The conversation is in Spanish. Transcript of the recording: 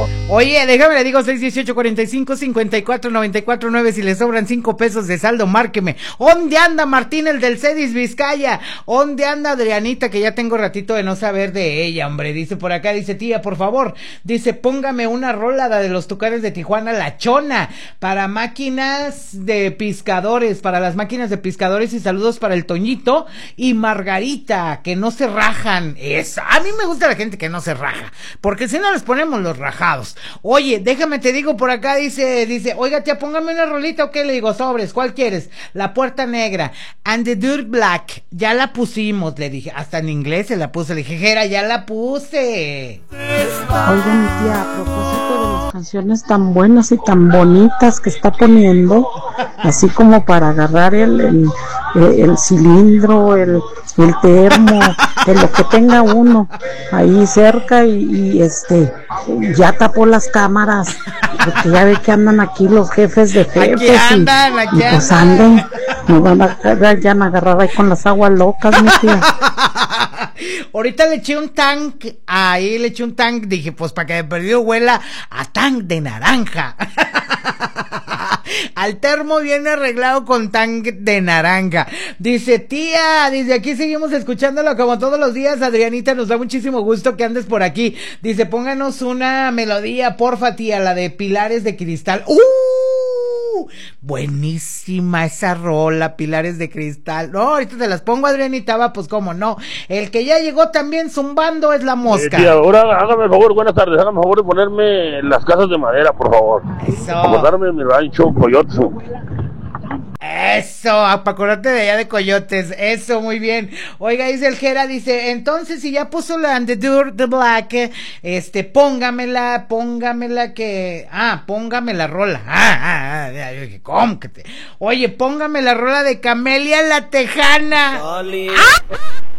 Oye, déjame le digo 618-45-54-94-9. Si le sobran 5 pesos de saldo, márqueme. ¿Dónde anda Martín, el del Cedis Vizcaya? ¿Dónde anda Adrianita, que ya tengo ratito de no saber de ella, hombre? Dice por acá, dice, tía, por favor, dice, póngame una rola de los Tucanes de Tijuana, La Chona, para máquinas de pescadores, para las máquinas de pescadores, y saludos para el Toñito y Margarita, que no se rajan. Eso, a mí me gusta la gente que no se raja, porque si no les ponemos los rajados. Oye, déjame te digo por acá, dice, oiga tía, póngame una rolita, ¿o qué? Le digo, sobres, ¿cuál quieres? La Puerta Negra, And the Dirt Black, ya la pusimos, le dije, hasta en inglés se la puse, le dije, Jera, ya la puse. Oiga mi tía, a propósito de las canciones tan buenas y tan bonitas que está poniendo, así como para agarrar el cilindro, el termo, de lo que tenga uno ahí cerca y ya tapó las cámaras, porque ya ve que andan aquí los jefes de jefes, aquí andan, y pues anden, nos van a agarrar ahí con las aguas locas, mi tía. Ahorita le eché un tank, dije, pues para que de perdido huela a tank de naranja. Al termo viene arreglado con tank de naranja. Dice, tía, desde aquí seguimos escuchándolo como todos los días. Adrianita, nos da muchísimo gusto que andes por aquí. Dice, pónganos una melodía, porfa, tía, la de Pilares de Cristal. Buenísima esa rola, Pilares de Cristal. No, ahorita te las pongo, Adrianita, va, pues cómo no. El que ya llegó también zumbando es La Mosca. Tía, ahora hágame el favor, buenas tardes, hágame el favor de ponerme Las Casas de Madera, por favor. Eso. Acordarme de mi rancho, Coyotsu. Eso, para acordarte de allá de Coyotes. Eso, muy bien. Oiga, dice el Jera, dice, entonces si ya puso la And the Dirt Black, póngamela que, póngame la rola. ¿Cómo que te? Oye, póngame la rola de Camelia la Tejana.